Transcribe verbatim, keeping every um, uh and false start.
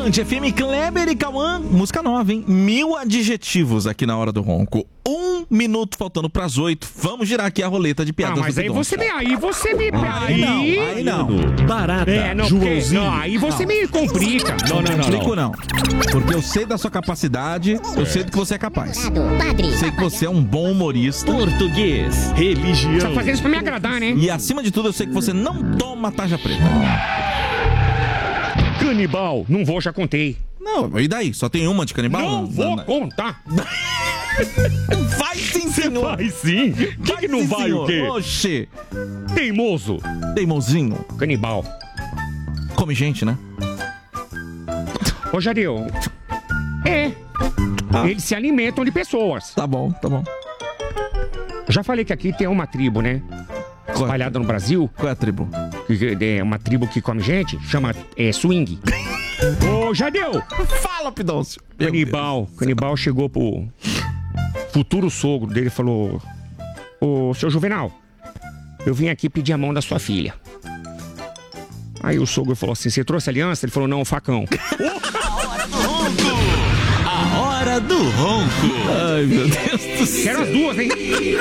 Band F M, Kleber e Cauã, música nova, hein? Mil adjetivos aqui na Hora do Ronco. Um minuto faltando pras oito. Vamos girar aqui a roleta de piadas. Ah, mas aí você me, aí você me... Aí não, aí não. Barata, É, não, Joãozinho. não, aí você não. me complica. Não, não, não. Complico não. Porque eu sei da sua capacidade, eu sei do que você é capaz. Sei que você é um bom humorista. Português, religião. Só fazer isso pra me agradar, né? E acima de tudo, eu sei que você não toma tarja preta. Canibal, não vou, já contei. Não, e daí? Só tem uma de canibal? Não vou não. contar. Vai sim, senhor. Vai sim. Que que não sim, vai senhor. o quê? Oxê. Teimoso. Teimosinho. Canibal. Come gente, né? Ô, Jadeu. É. Ah. Eles se alimentam de pessoas. Tá bom, tá bom. Já falei que aqui tem uma tribo, né? Qual é? Espalhada no Brasil. Qual é a tribo? Que é uma tribo que come gente. Chama é, swing. Ô, Jadeu. Fala, Pidôncio. Canibal. Canibal chegou pro futuro sogro dele e falou: ô, seu Juvenal, eu vim aqui pedir a mão da sua filha. Aí o sogro falou assim: você trouxe aliança? Ele falou: não, o facão. A Hora do Ronco. Ai, meu Deus do céu. Quero as duas, hein?